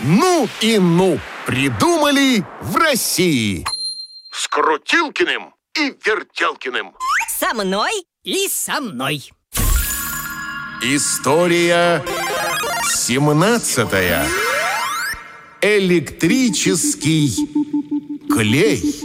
Ну и ну! Придумали в России! С Крутилкиным и Вертелкиным. Со мной и со мной. История 17-я. Электрический клей.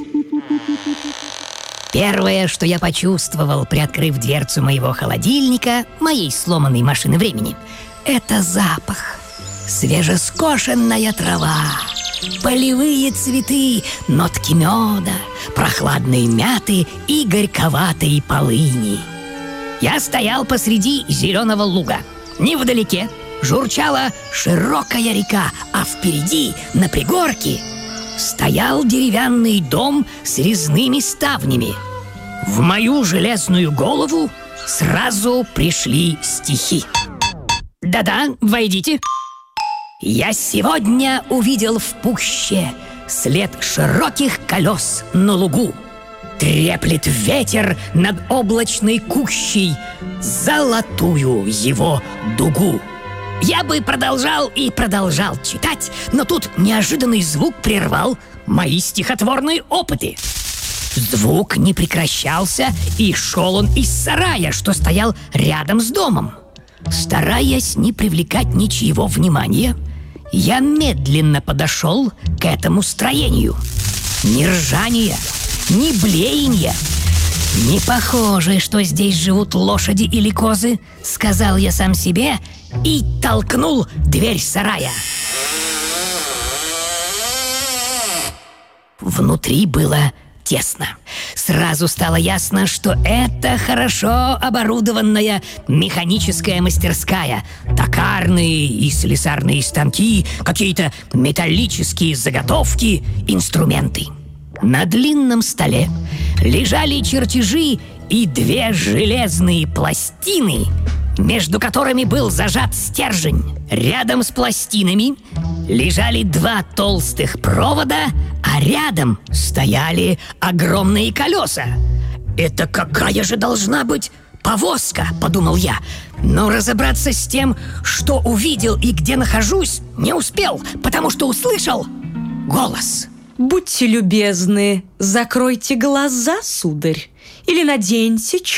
Первое, что я почувствовал, приоткрыв дверцу моего холодильника, моей сломанной машины времени, это запах. Свежескошенная трава, полевые цветы, нотки меда, прохладные мяты и горьковатой полыни. Я стоял посреди зеленого луга. Невдалеке журчала широкая река, а впереди, на пригорке, стоял деревянный дом с резными ставнями. В мою железную голову сразу пришли стихи. Да-да, войдите. Я сегодня увидел в пуще след широких колес на лугу. Треплет ветер над облачной кущей золотую его дугу. Я бы продолжал и продолжал читать, но тут неожиданный звук прервал мои стихотворные опыты. Звук не прекращался, и шел он из сарая, что стоял рядом с домом. Стараясь не привлекать ничьего внимания, я медленно подошел к этому строению. Ни ржания, ни блеяния. «Не похоже, что здесь живут лошади или козы», — сказал я сам себе и толкнул дверь сарая. Внутри было тесно. Сразу стало ясно, что это хорошо оборудованная механическая мастерская. Токарные и слесарные станки, какие-то металлические заготовки, инструменты. На длинном столе лежали чертежи и две железные пластины, между которыми был зажат стержень. Рядом с пластинами лежали два толстых провода, а рядом стояли огромные колеса. «Это какая же должна быть повозка?» – подумал я. Но разобраться с тем, что увидел и где нахожусь, не успел, потому что услышал голос. «Будьте любезны, закройте глаза, сударь, или наденьте